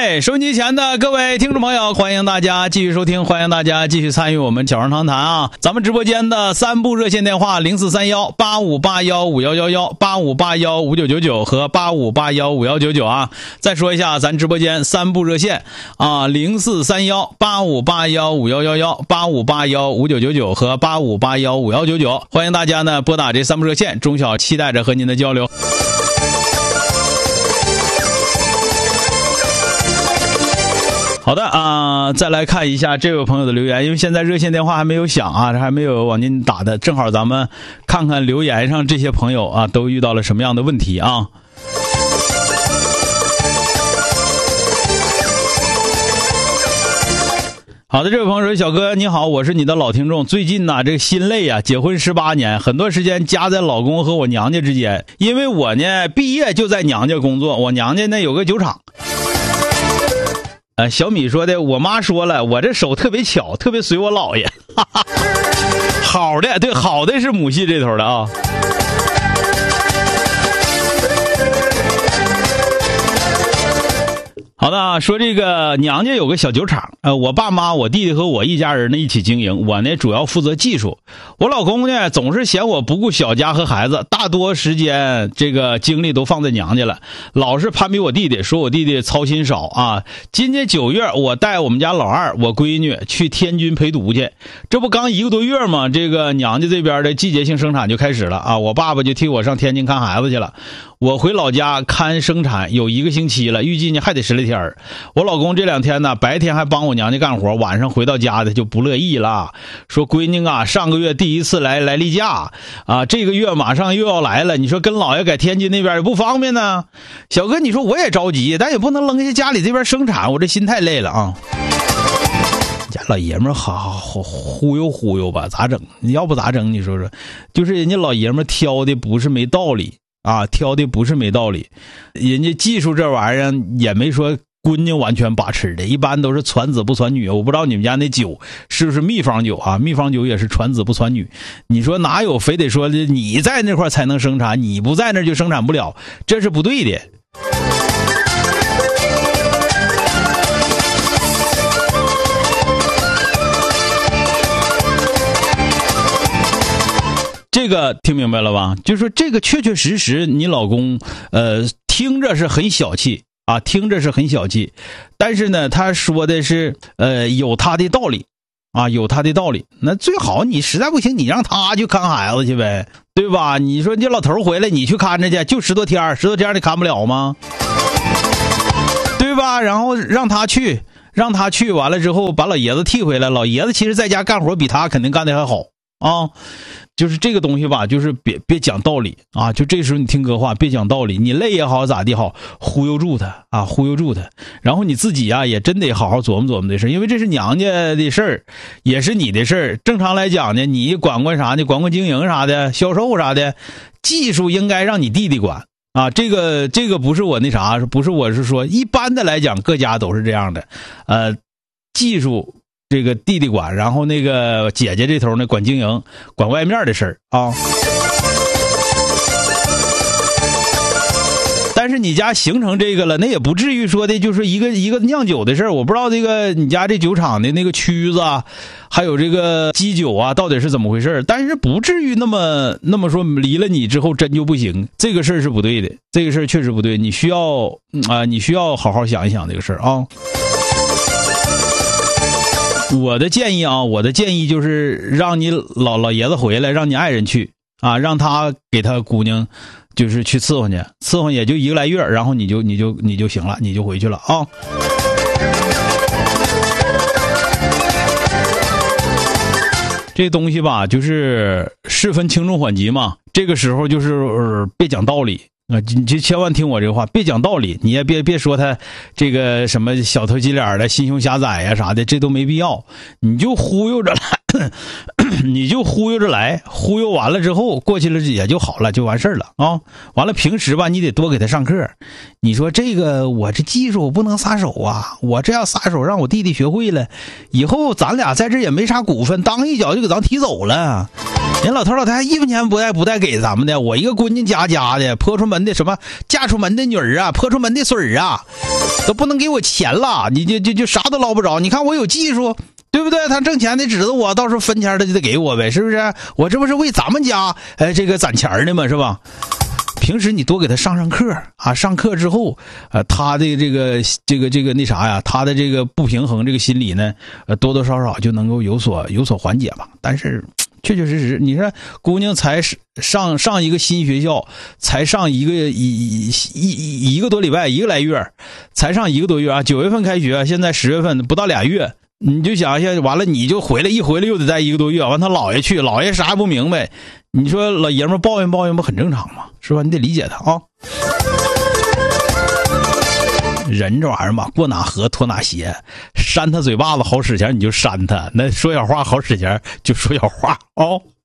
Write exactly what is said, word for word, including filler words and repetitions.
哎，收音机前的各位听众朋友，欢迎大家继续收听，欢迎大家继续参与我们小声长谈啊！咱们直播间的三部热线电话零四三幺八五八幺五幺幺幺、八五八幺五九九九和八五八幺五幺九九啊！再说一下，咱直播间三部热线啊，零四三幺八五八幺五幺幺幺、八五八幺五九九九和八五八幺五幺九九，欢迎大家呢拨打这三部热线，中小期待着和您的交流。好的啊、呃，再来看一下这位朋友的留言，因为现在热线电话还没有响啊，这还没有往您打的，正好咱们看看留言上这些朋友啊都遇到了什么样的问题啊。好的，这位朋友说，小哥你好，我是你的老听众，最近呢这个心累啊，结婚十八年，很多时间夹在老公和我娘家之间，因为我呢毕业就在娘家工作，我娘家呢有个酒厂。呃，小米说的，我妈说了，我这手特别巧，特别随我姥爷。哈哈，好的，对，好的是母系这头的啊。好的啊，说这个娘家有个小酒厂，呃，我爸妈、我弟弟和我一家人呢一起经营，我呢主要负责技术。我老公呢总是嫌我不顾小家和孩子，大多时间这个精力都放在娘家了，老是攀比我弟弟，说我弟弟操心少啊。今年九月，我带我们家老二，我闺女去天津陪读去，这不刚一个多月吗？这个娘家这边的季节性生产就开始了啊，我爸爸就替我上天津看孩子去了。我回老家看生产有一个星期了，预计呢还得十来天。我老公这两天呢，白天还帮我娘家干活，晚上回到家的就不乐意了，说闺女啊，上个月第一次来来例假啊，这个月马上又要来了，你说跟老爷在天津那边也不方便呢。小哥，你说我也着急，但也不能扔下家里这边生产，我这心太累了啊。家老爷们儿好好忽悠忽悠吧，咋整？你要不咋整？你说说，就是人家老爷们儿挑的不是没道理。啊，挑的不是没道理，人家技术这玩意儿也没说闺女完全把持的，一般都是传子不传女。我不知道你们家那酒是不是秘方酒啊？秘方酒也是传子不传女。你说哪有非得说你在那块才能生产，你不在那就生产不了，这是不对的。这个听明白了吧？就是说这个确确实实你老公呃听着是很小气啊，听着是很小气，但是呢他说的是呃有他的道理啊，有他的道理。那最好你实在不行你让他去看孩子去呗，对吧？你说你老头回来你去看着去，就十多天十多天你看不了吗？对吧？然后让他去让他去完了之后把老爷子替回来，老爷子其实在家干活比他肯定干得还好啊。就是这个东西吧，就是别别讲道理啊！就这时候你听哥话，别讲道理，你累也好咋地好，忽悠住他啊，忽悠住他。然后你自己啊，也真得好好琢磨琢磨这事，因为这是娘家的事儿，也是你的事儿。正常来讲呢，你管管啥呢？管管经营啥的，销售啥的，技术应该让你弟弟管啊。这个这个不是我那啥，不是我是说，一般的来讲，各家都是这样的，呃，技术。这个弟弟管，然后那个姐姐这头呢管经营，管外面的事儿啊。但是你家形成这个了，那也不至于说的就是一个一个酿酒的事儿。我不知道这个你家这酒厂的那个曲子啊，还有这个基酒啊，到底是怎么回事？但是不至于那么那么说离了你之后真就不行，这个事儿是不对的，这个事儿确实不对，你需要啊、呃，你需要好好想一想这个事儿啊。我的建议啊，我的建议就是让你老老爷子回来，让你爱人去啊，让他给他姑娘就是去伺候去，伺候也就一个来月，然后你就你就你就行了，你就回去了啊。这东西吧，就是事分轻重缓急嘛，这个时候就是、呃、别讲道理。啊，你就千万听我这个话，别讲道理，你也别别说他这个什么小头鸡脸的、心胸狭窄呀啥的，这都没必要，你就忽悠着来，你就忽悠着来，忽悠完了之后过去了也就好了，就完事儿了啊。完了平时吧，你得多给他上课。你说这个我这技术我不能撒手啊，我这要撒手让我弟弟学会了，以后咱俩在这也没啥股份，当一脚就给咱踢走了。人老头老太太一分钱不带不带给咱们的，我一个闺女家家的，泼出门的什么嫁出门的女儿啊，泼出门的水儿啊， 都不能给我钱了，你就就就啥都捞不着。你看我有技术，对不对？他挣钱得指着我，到时候分钱他就得给我呗，是不是？我这不是为咱们家哎这个攒钱呢吗？是吧？平时你多给他上上课啊，上课之后，呃，他的这个这个这个那啥呀，他的这个不平衡这个心理呢，呃，多多少少就能够有所有所缓解吧。但是确确实实，你说姑娘才上上一个新学校，才上一个一一一一个多礼拜，一个来月，才上一个多月啊，九月份开学，现在十月份不到俩月。你就想一下，完了你就回来，一回来又得待一个多月，完他姥爷去，姥爷啥也不明白，你说老爷们抱怨抱怨不很正常吗？是吧？你得理解他啊。人这玩意儿嘛，过哪河脱哪鞋，扇他嘴巴子好使钱你就扇他，那说小话好使钱就说小话哦。